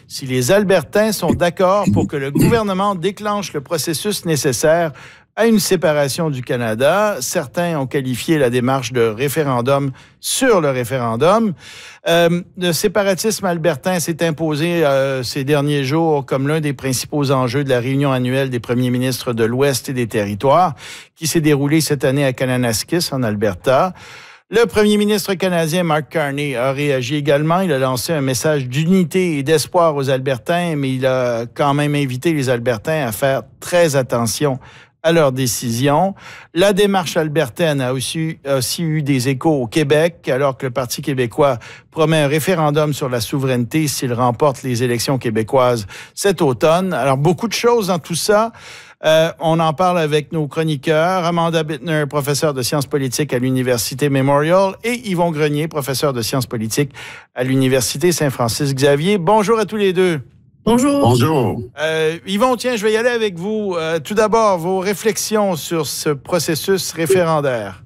si les Albertains sont d'accord pour que le gouvernement déclenche le processus nécessaire à une séparation du Canada. Certains ont qualifié la démarche de référendum sur le référendum. Le séparatisme albertain s'est imposé ces derniers jours comme l'un des principaux enjeux de la réunion annuelle des premiers ministres de l'Ouest et des territoires qui s'est déroulée cette année à Kananaskis, en Alberta. Le premier ministre canadien Mark Carney a réagi également. Il a lancé un message d'unité et d'espoir aux Albertains, mais il a quand même invité les Albertains à faire très attention à leurs décisions. La démarche albertaine a aussi eu des échos au Québec, alors que le Parti québécois promet un référendum sur la souveraineté s'il remporte les élections québécoises cet automne. Alors, beaucoup de choses dans tout ça. On en parle avec nos chroniqueurs, Amanda Bittner, professeure de sciences politiques à l'Université Memorial, et Yvon Grenier, professeur de sciences politiques à l'Université Saint-Francis-Xavier. Bonjour à tous les deux. Bonjour. Bonjour. Yvon, tiens, je vais y aller avec vous. Tout d'abord, vos réflexions sur ce processus référendaire.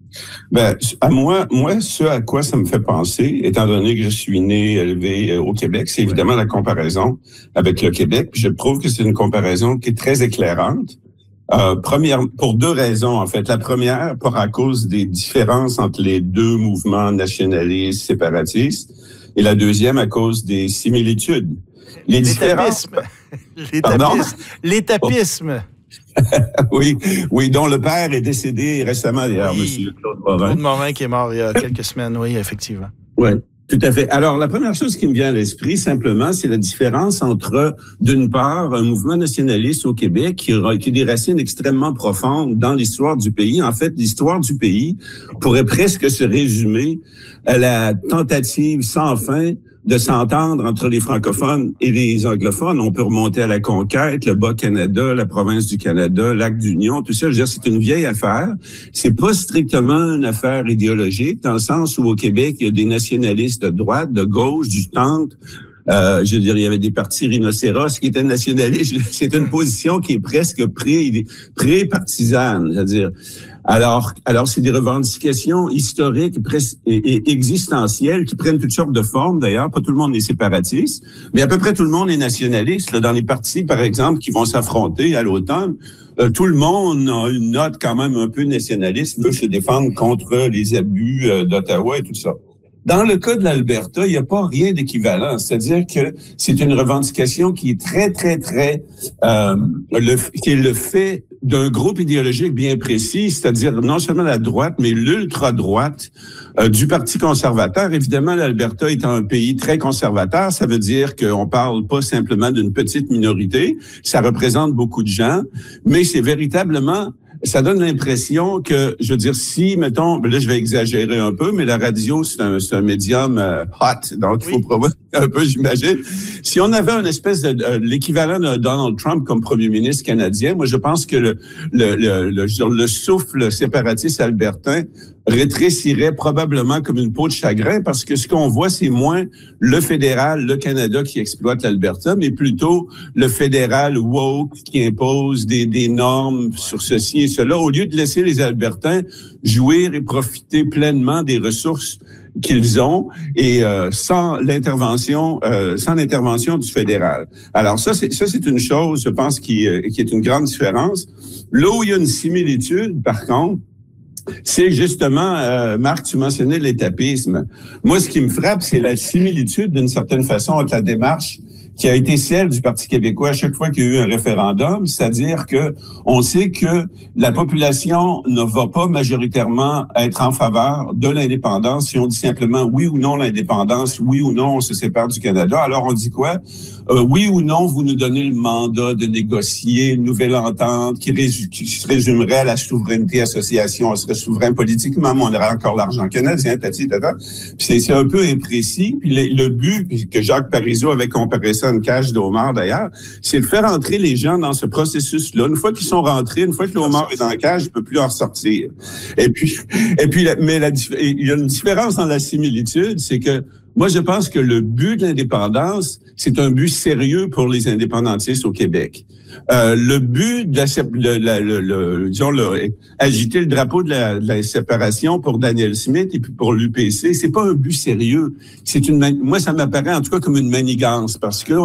À moi, ce à quoi ça me fait penser, étant donné que je suis né, élevé au Québec, c'est évidemment la comparaison avec le Québec. Je trouve que c'est une comparaison qui est très éclairante. Pour deux raisons, en fait. La première, à cause des différences entre les deux mouvements nationalistes, séparatistes, et la deuxième, à cause des similitudes. L'étapisme. L'étapisme. Oui, dont le père est décédé récemment, d'ailleurs, oui. M. Claude Morin. Claude Morin qui est mort il y a quelques semaines, oui, effectivement. Oui, tout à fait. Alors, la première chose qui me vient à l'esprit, simplement, c'est la différence entre, d'une part, un mouvement nationaliste au Québec qui a des racines extrêmement profondes dans l'histoire du pays. En fait, l'histoire du pays pourrait presque se résumer à la tentative sans fin de s'entendre entre les francophones et les anglophones. On peut remonter à la Conquête, le Bas-Canada, la province du Canada, Lac d'Union, tout ça. Je veux dire, c'est une vieille affaire. C'est pas strictement une affaire idéologique, dans le sens où au Québec, il y a des nationalistes de droite, de gauche, du centre. Je veux dire, il y avait des partis rhinocéros qui étaient nationalistes. C'est une position qui est presque pré-partisane. C'est-à-dire, alors, c'est des revendications historiques et existentielles qui prennent toutes sortes de formes, d'ailleurs. Pas tout le monde est séparatiste, mais à peu près tout le monde est nationaliste. Là, dans les partis, par exemple, qui vont s'affronter à l'automne, tout le monde a une note quand même un peu nationaliste, veut se défendre contre les abus d'Ottawa et tout ça. Dans le cas de l'Alberta, il n'y a pas rien d'équivalent. C'est-à-dire que c'est une revendication qui est très, très, très... qui est le fait d'un groupe idéologique bien précis, c'est-à-dire non seulement la droite, mais l'ultra-droite du Parti conservateur. Évidemment, l'Alberta étant un pays très conservateur, ça veut dire qu'on parle pas simplement d'une petite minorité, ça représente beaucoup de gens, mais c'est véritablement... Ça donne l'impression que, je veux dire, si, mettons, là, je vais exagérer un peu, mais la radio, c'est un médium hot, donc il faut provoquer un peu, j'imagine. Si on avait une espèce de l'équivalent de Donald Trump comme premier ministre canadien, moi, je pense que le souffle séparatiste albertain rétrécirait probablement comme une peau de chagrin, parce que ce qu'on voit, c'est moins le fédéral, le Canada qui exploite l'Alberta, mais plutôt le fédéral woke qui impose des normes sur ceci et cela, au lieu de laisser les Albertains jouir et profiter pleinement des ressources qu'ils ont et sans l'intervention du fédéral. Alors ça c'est une chose, je pense, qui est une grande différence. Là où il y a une similitude, par contre, c'est justement, Marc, tu mentionnais l'étapisme. Moi, ce qui me frappe, c'est la similitude, d'une certaine façon, entre la démarche qui a été celle du Parti québécois à chaque fois qu'il y a eu un référendum, c'est-à-dire que on sait que la population ne va pas majoritairement être en faveur de l'indépendance. Si on dit simplement oui ou non l'indépendance, oui ou non on se sépare du Canada, alors on dit quoi? Oui ou non, vous nous donnez le mandat de négocier une nouvelle entente qui se résumerait à la souveraineté association. On serait souverain politiquement, mais on aurait encore l'argent canadien, tati. Puis c'est un peu imprécis. Puis le but que Jacques Parizeau avait comparé ça à une cage de homard d'ailleurs, c'est de faire entrer les gens dans ce processus-là. Une fois qu'ils sont rentrés, une fois que le homard est dans la cage, il ne peut plus en ressortir. Mais il y a une différence dans la similitude, c'est que moi, je pense que le but de l'indépendance, c'est un but sérieux pour les indépendantistes au Québec. Le but de agiter le drapeau de la séparation pour Daniel Smith et puis pour l'UPC, c'est pas un but sérieux. Moi, ça m'apparaît en tout cas comme une manigance parce que